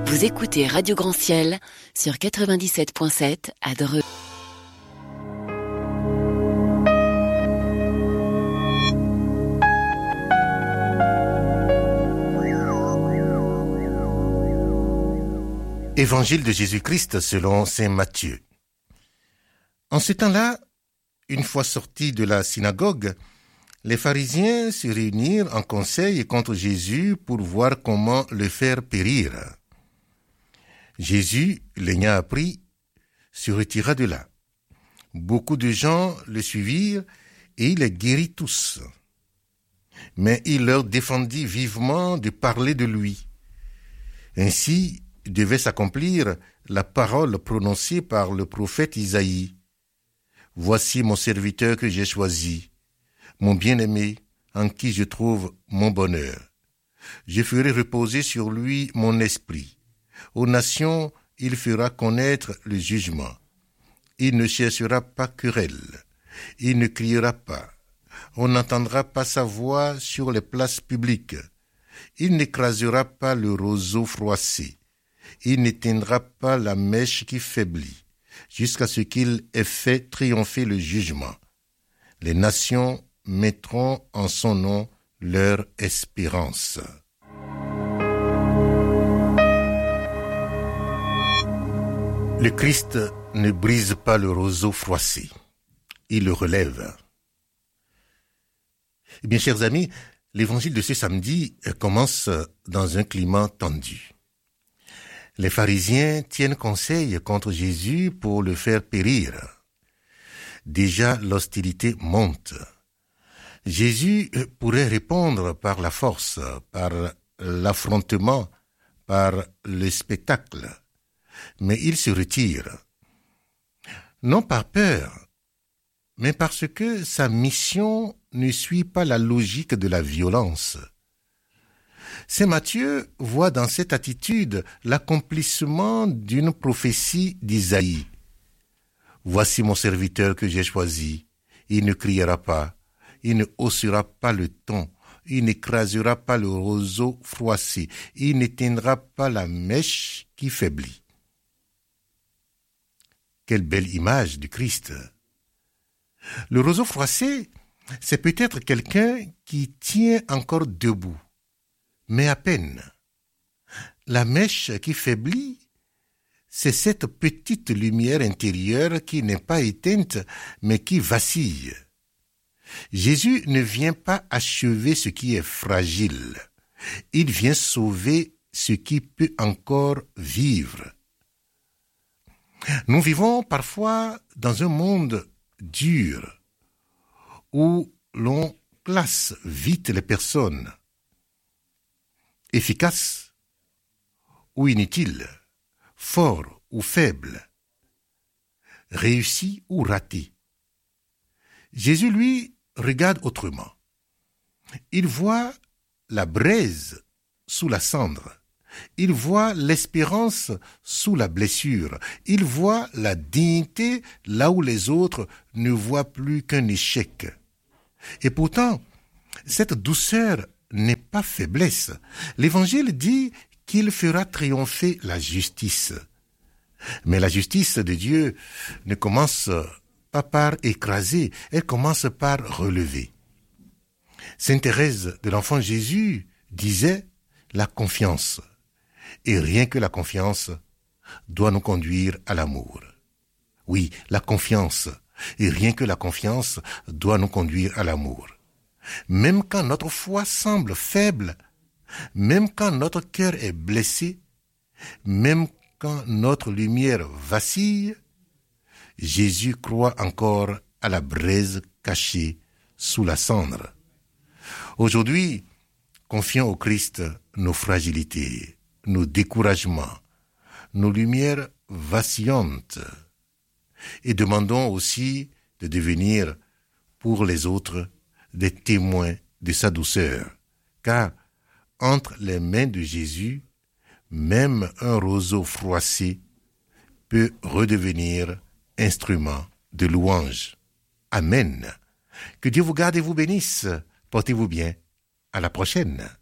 Vous écoutez Radio Grand Ciel sur 97.7 à Dreux. Évangile de Jésus-Christ selon saint Matthieu. En ce temps-là, une fois sortis de la synagogue, les pharisiens se réunirent en conseil contre Jésus pour voir comment le faire périr. Jésus, l'ayant appris, se retira de là. Beaucoup de gens le suivirent et il les guérit tous. Mais il leur défendit vivement de parler de lui. Ainsi devait s'accomplir la parole prononcée par le prophète Isaïe. « Voici mon serviteur que j'ai choisi, mon bien-aimé, en qui je trouve mon bonheur. Je ferai reposer sur lui mon esprit. Aux nations, il fera connaître le jugement. Il ne cherchera pas querelle. Il ne criera pas. On n'entendra pas sa voix sur les places publiques. Il n'écrasera pas le roseau froissé. Il n'éteindra pas la mèche qui faiblit, jusqu'à ce qu'il ait fait triompher le jugement. Les nations mettront en son nom leur espérance. » Le Christ ne brise pas le roseau froissé, il le relève. Eh bien, chers amis, l'évangile de ce samedi commence dans un climat tendu. Les pharisiens tiennent conseil contre Jésus pour le faire périr. Déjà, l'hostilité monte. Jésus pourrait répondre par la force, par l'affrontement, par le spectacle. Mais il se retire. Non par peur, mais parce que sa mission ne suit pas la logique de la violence. Saint Matthieu voit dans cette attitude l'accomplissement d'une prophétie d'Isaïe. « Voici mon serviteur que j'ai choisi. Il ne criera pas, il ne haussera pas le ton, il n'écrasera pas le roseau froissé, il n'éteindra pas la mèche qui faiblit. » Quelle belle image du Christ! Le roseau froissé, c'est peut-être quelqu'un qui tient encore debout, mais à peine. La mèche qui faiblit, c'est cette petite lumière intérieure qui n'est pas éteinte, mais qui vacille. Jésus ne vient pas achever ce qui est fragile. Il vient sauver ce qui peut encore vivre. Nous vivons parfois dans un monde dur, où l'on classe vite les personnes, efficaces ou inutiles, forts ou faibles, réussis ou ratés. Jésus, lui, regarde autrement. Il voit la braise sous la cendre. Il voit l'espérance sous la blessure. Il voit la dignité là où les autres ne voient plus qu'un échec. Et pourtant, cette douceur n'est pas faiblesse. L'Évangile dit qu'il fera triompher la justice. Mais la justice de Dieu ne commence pas par écraser, elle commence par relever. Sainte Thérèse de l'Enfant Jésus disait la confiance. Et rien que la confiance doit nous conduire à l'amour. Oui, la confiance. Et rien que la confiance doit nous conduire à l'amour. Même quand notre foi semble faible, même quand notre cœur est blessé, même quand notre lumière vacille, Jésus croit encore à la braise cachée sous la cendre. Aujourd'hui, confions au Christ nos fragilités, nos découragements, nos lumières vacillantes, et demandons aussi de devenir pour les autres des témoins de sa douceur, car entre les mains de Jésus, même un roseau froissé peut redevenir instrument de louange. Amen. Que Dieu vous garde et vous bénisse. Portez-vous bien. À la prochaine.